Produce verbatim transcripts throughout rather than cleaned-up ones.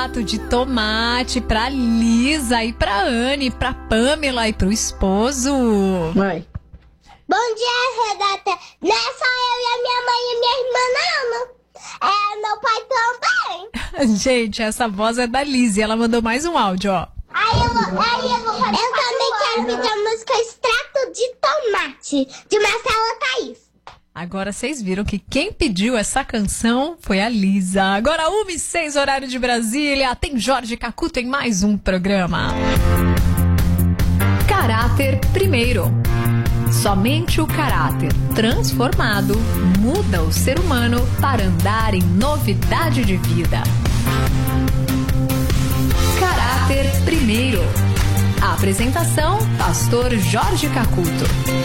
Prato de tomate pra Lisa e pra Anne, pra Pamela e pro esposo. Mãe. Bom dia, Renata. Não é só eu e a minha mãe e minha irmã, não. É meu pai também. Gente, essa voz é da Lisa. Ela mandou mais um áudio, ó. Aí eu vou, aí eu vou fazer. Eu também quero pedir a música Extrato de Tomate, de Marcela Thaís. Agora vocês viram que quem pediu essa canção foi a Lisa. Agora uma e seis, horário de Brasília. Tem Jorge Cacuto em mais um programa. Caráter primeiro. Somente o caráter transformado muda o ser humano para andar em novidade de vida. Caráter primeiro. A apresentação, pastor Jorge Cacuto.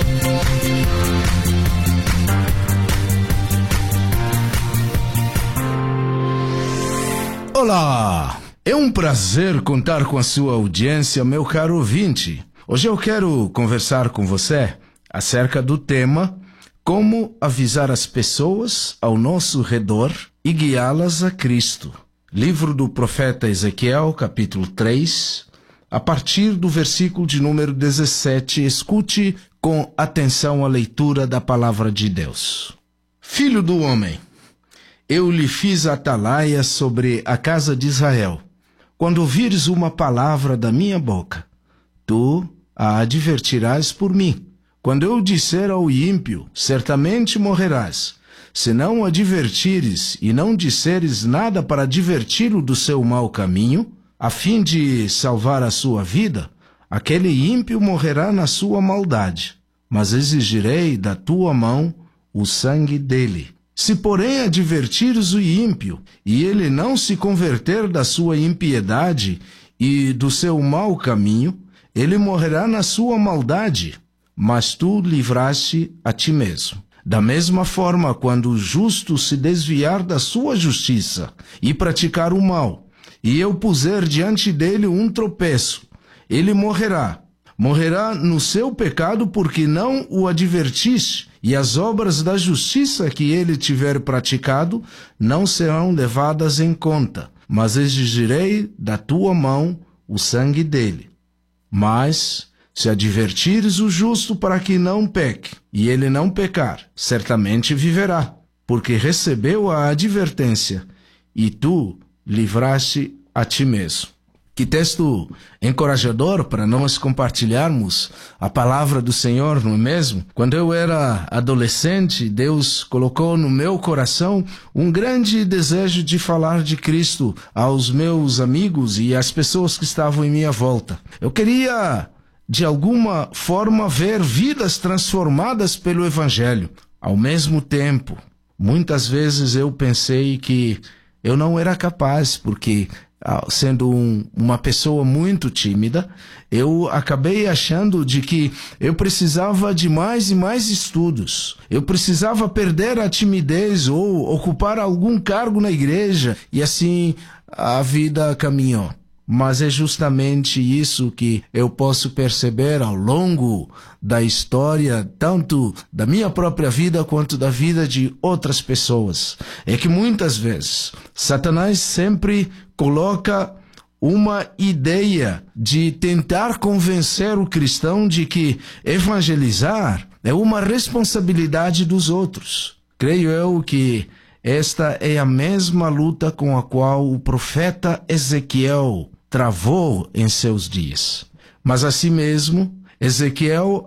Olá! É um prazer contar com a sua audiência, meu caro ouvinte. Hoje eu quero conversar com você acerca do tema Como avisar as pessoas ao nosso redor e guiá-las a Cristo. Livro do profeta Ezequiel, capítulo três, a partir do versículo de número dezessete, escute com atenção a leitura da palavra de Deus. Filho do homem, eu lhe fiz atalaia sobre a casa de Israel. Quando ouvires uma palavra da minha boca, tu a advertirás por mim. Quando eu disser ao ímpio, certamente morrerás, se não o advertires e não disseres nada para adverti-lo do seu mau caminho, a fim de salvar a sua vida, aquele ímpio morrerá na sua maldade, mas exigirei da tua mão o sangue dele. Se, porém, advertires o ímpio, e ele não se converter da sua impiedade e do seu mau caminho, ele morrerá na sua maldade, mas tu livraste a ti mesmo. Da mesma forma, quando o justo se desviar da sua justiça e praticar o mal, e eu puser diante dele um tropeço, ele morrerá. Morrerá no seu pecado porque não o advertiste, e as obras da justiça que ele tiver praticado não serão levadas em conta, mas exigirei da tua mão o sangue dele. Mas, se advertires o justo para que não peque, e ele não pecar, certamente viverá, porque recebeu a advertência, e tu livraste a ti mesmo. Que texto encorajador para nós compartilharmos a palavra do Senhor, não é mesmo? Quando eu era adolescente, Deus colocou no meu coração um grande desejo de falar de Cristo aos meus amigos e às pessoas que estavam em minha volta. Eu queria, de alguma forma, ver vidas transformadas pelo Evangelho. Ao mesmo tempo, muitas vezes eu pensei que eu não era capaz, porque sendo um, uma pessoa muito tímida, eu acabei achando de que eu precisava de mais e mais estudos. Eu precisava perder a timidez ou ocupar algum cargo na igreja, e assim a vida caminhou. Mas é justamente isso que eu posso perceber ao longo da história, tanto da minha própria vida quanto da vida de outras pessoas. É que muitas vezes Satanás sempre coloca uma ideia de tentar convencer o cristão de que evangelizar é uma responsabilidade dos outros. Creio eu que esta é a mesma luta com a qual o profeta Ezequiel travou em seus dias. Mas assim mesmo, Ezequiel